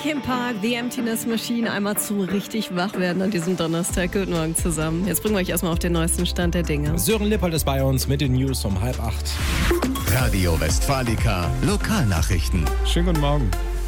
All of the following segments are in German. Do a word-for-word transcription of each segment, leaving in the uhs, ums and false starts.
Linkin Park, The Emptiness Machine, einmal zum richtig wach werden an diesem Donnerstag. Guten Morgen zusammen. Jetzt bringen wir euch erstmal auf den neuesten Stand der Dinge. Sören Lippold ist bei uns mit den News um halb acht. Radio Westfalica, Lokalnachrichten. Schönen guten Morgen.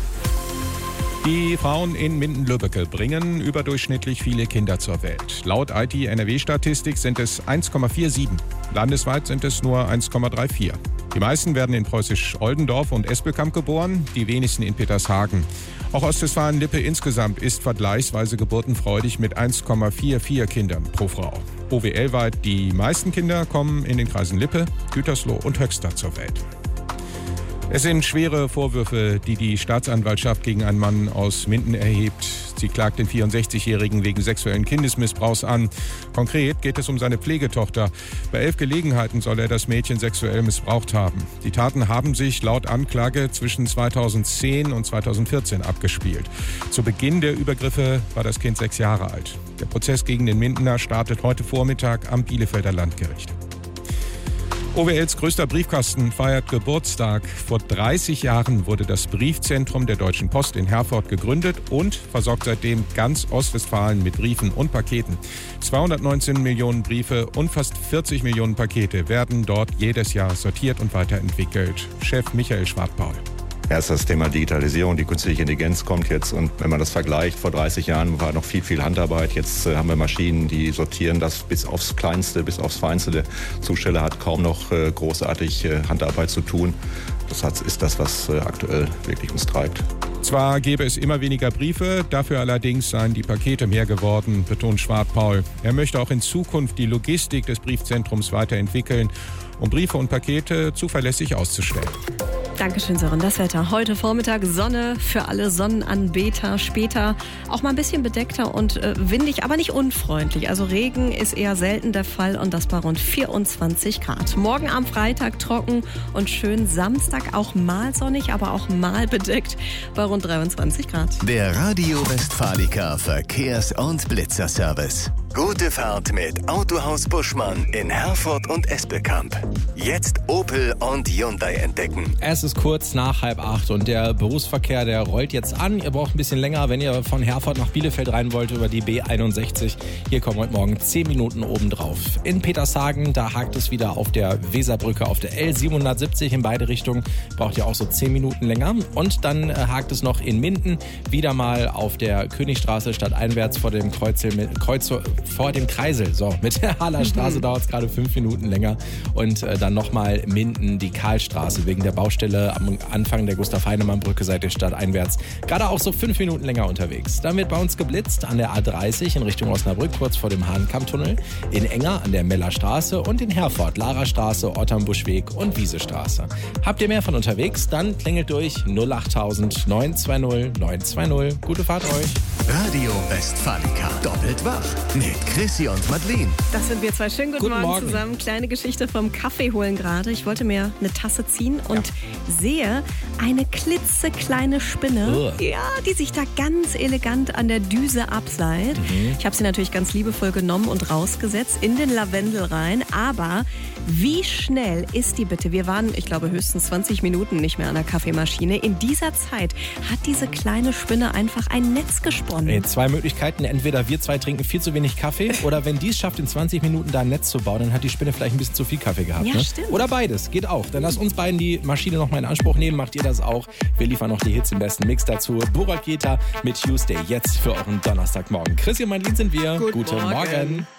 Die Frauen in Minden-Lübbecke bringen überdurchschnittlich viele Kinder zur Welt. Laut I T N R W-Statistik sind es eins Komma siebenundvierzig. Landesweit sind es nur eins Komma vierunddreißig. Die meisten werden in preußisch-Oldendorf und Espelkamp geboren, die wenigsten in Petershagen. Auch Ostwestfalen-Lippe insgesamt ist vergleichsweise geburtenfreudig mit eins Komma vierundvierzig Kindern pro Frau. O W L-weit die meisten Kinder kommen in den Kreisen Lippe, Gütersloh und Höxter zur Welt. Es sind schwere Vorwürfe, die die Staatsanwaltschaft gegen einen Mann aus Minden erhebt. Sie klagt den vierundsechzigjährigen wegen sexuellen Kindesmissbrauchs an. Konkret geht es um seine Pflegetochter. Bei elf Gelegenheiten soll er das Mädchen sexuell missbraucht haben. Die Taten haben sich laut Anklage zwischen zweitausendzehn und zweitausendvierzehn abgespielt. Zu Beginn der Übergriffe war das Kind sechs Jahre alt. Der Prozess gegen den Mindener startet heute Vormittag am Bielefelder Landgericht. O W Ls größter Briefkasten feiert Geburtstag. Vor dreißig Jahren wurde das Briefzentrum der Deutschen Post in Herford gegründet und versorgt seitdem ganz Ostwestfalen mit Briefen und Paketen. zweihundertneunzehn Millionen Briefe und fast vierzig Millionen Pakete werden dort jedes Jahr sortiert und weiterentwickelt. Chef Michael Schwartpaul. Erst das Thema Digitalisierung, die künstliche Intelligenz kommt jetzt, und wenn man das vergleicht, vor dreißig Jahren war noch viel, viel Handarbeit. Jetzt äh, haben wir Maschinen, die sortieren das bis aufs Kleinste, bis aufs Feinste. Der Zusteller hat kaum noch äh, großartig äh, Handarbeit zu tun. Das hat, ist das, was äh, aktuell wirklich uns treibt. Zwar gäbe es immer weniger Briefe, dafür allerdings seien die Pakete mehr geworden, betont Schwartpaul. Er möchte auch in Zukunft die Logistik des Briefzentrums weiterentwickeln, um Briefe und Pakete zuverlässig auszustellen. Dankeschön, Sören. Das Wetter. Heute Vormittag Sonne für alle Sonnenanbeter. Später auch mal ein bisschen bedeckter und äh, windig, aber nicht unfreundlich. Also Regen ist eher selten der Fall und das bei rund vierundzwanzig Grad. Morgen am Freitag trocken und schön. Samstag auch mal sonnig, aber auch mal bedeckt bei rund dreiundzwanzig Grad. Der Radio Westfalica Verkehrs- und Blitzerservice. Gute Fahrt mit Autohaus Buschmann in Herford und Espelkamp. Jetzt Opel und Hyundai entdecken. Es ist kurz nach halb acht und der Berufsverkehr, der rollt jetzt an. Ihr braucht ein bisschen länger, wenn ihr von Herford nach Bielefeld rein wollt über die B einundsechzig. Hier kommen heute Morgen zehn Minuten obendrauf. In Petershagen, da hakt es wieder auf der Weserbrücke auf der L siebenhundertsiebzig in beide Richtungen. Braucht ihr auch so zehn Minuten länger. Und dann hakt es noch in Minden wieder mal auf der Königstraße stadteinwärts vor dem Kreuzel, Kreuz, vor dem Kreisel. So, mit der Hallerstraße mhm. dauert es gerade fünf Minuten länger. Und äh, dann nochmal Minden die Karlstraße wegen der Baustelle am Anfang der Gustav-Heinemann-Brücke seid ihr stadteinwärts gerade auch so fünf Minuten länger unterwegs. Dann wird bei uns geblitzt an der A dreißig in Richtung Osnabrück, kurz vor dem Hahnkammtunnel, in Enger an der Mellerstraße und in Herford, Larastraße, Otternbuschweg und Wiesestraße. Habt ihr mehr von unterwegs? Dann klingelt durch null achttausend neun zwei null neun zwei null. Gute Fahrt euch. Radio Westfalica. Doppelt wach mit Chrissy und Madeleine. Das sind wir zwei. Schönen guten, Guten Morgen, Morgen zusammen. Kleine Geschichte vom Kaffee holen gerade. Ich wollte mir eine Tasse ziehen und ja. sehe eine klitzekleine Spinne, uh. ja, die sich da ganz elegant an der Düse abseilt. Mhm. Ich habe sie natürlich ganz liebevoll genommen und rausgesetzt in den Lavendel rein. Aber wie schnell ist die bitte? Wir waren, ich glaube, höchstens zwanzig Minuten nicht mehr an der Kaffeemaschine. In dieser Zeit hat diese kleine Spinne einfach ein Netz gesponnen. Hey, zwei Möglichkeiten. Entweder wir zwei trinken viel zu wenig Kaffee oder wenn die es schafft, in zwanzig Minuten da ein Netz zu bauen, dann hat die Spinne vielleicht ein bisschen zu viel Kaffee gehabt. Ja, ne? stimmt. Oder beides. Geht auch. Dann lasst uns beiden die Maschine noch mal in Anspruch nehmen. Macht ihr das auch? Wir liefern noch die Hits im besten Mix dazu. Burak Yeta mit Tuesday jetzt für euren Donnerstagmorgen. Chris und Madeleine sind wir. Guten Guten Morgen. Morgen.